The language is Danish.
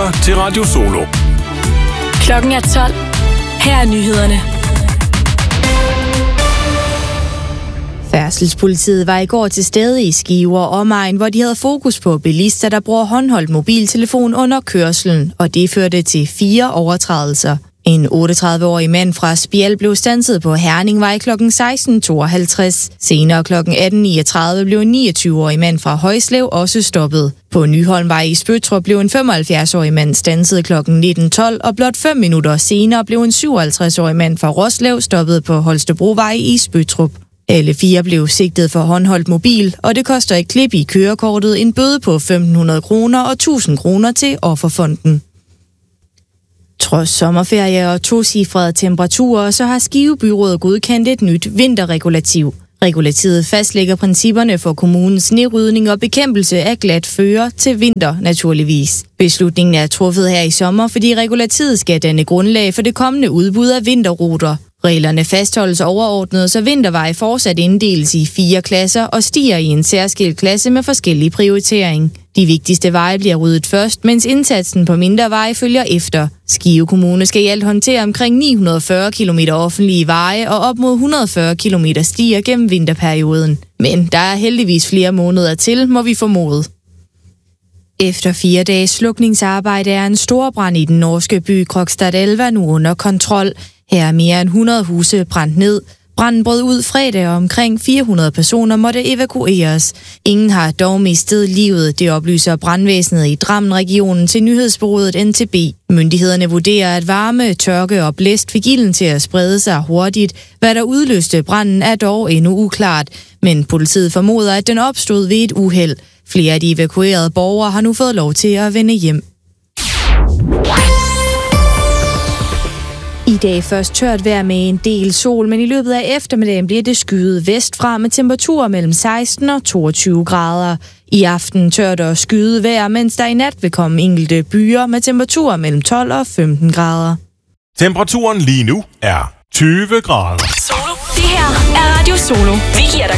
lytter til Radio Solo. Klokken er 12. Her er nyhederne. Færdselspolitiet var i går til stede i Skive og omegn, hvor de havde fokus på bilister, der bruger håndholdt mobiltelefon under kørslen, og det førte til 4 overtrædelser. En 38-årig mand fra Spjald blev standset på Herningvej kl. 16.52. Senere kl. 18.39 blev en 29-årig mand fra Højslev også stoppet. På Nyholmvej i Spøttrup blev en 75-årig mand standset kl. 19.12, og blot 5 minutter senere blev en 57-årig mand fra Roslev stoppet på Holstebrovej i Spøttrup. Alle 4 blev sigtet for håndholdt mobil, og det koster et klip i kørekortet, en bøde på 1.500 kroner og 1.000 kroner til Offerfonden. Trods sommerferie og tocifrede temperaturer, så har Skive Byråd godkendt et nyt vinterregulativ. Regulativet fastlægger principperne for kommunens snerydning og bekæmpelse af glat føre til vinter, naturligvis. Beslutningen er truffet her i sommer, fordi regulativet skal danne grundlag for det kommende udbud af vinterruter. Reglerne fastholdes overordnet, så vintervej fortsat inddeles i 4 klasser og stiger i en særskilt klasse med forskellig prioritering. De vigtigste veje bliver ryddet først, mens indsatsen på mindre veje følger efter. Skive Kommune skal i alt håndtere omkring 940 km offentlige veje og op mod 140 km stier gennem vinterperioden. Men der er heldigvis flere måneder til, må vi formode. Efter 4 dages slukningsarbejde er en stor brand i den norske by Krokstadelva nu under kontrol. Her er mere end 100 huse brændt ned. Branden brød ud fredag, og omkring 400 personer måtte evakueres. Ingen har dog mistet livet, det oplyser brandvæsenet i Drammen-regionen til nyhedsbureauet NTB. Myndighederne vurderer, at varme, tørke og blæst fik ilden til at sprede sig hurtigt. Hvad der udløste branden er dog endnu uklart, men politiet formoder, at den opstod ved et uheld. Flere af de evakuerede borgere har nu fået lov til at vende hjem. I dag først tørt vejr med en del sol, men i løbet af eftermiddagen bliver det skyet vestfra med temperaturer mellem 16 og 22 grader. I aften tørt og skyet vejr, mens der i nat vil komme enkelte byer med temperaturer mellem 12 og 15 grader. Temperaturen lige nu er 20 grader. Solo. Det her er Radio Solo. Vi giver dig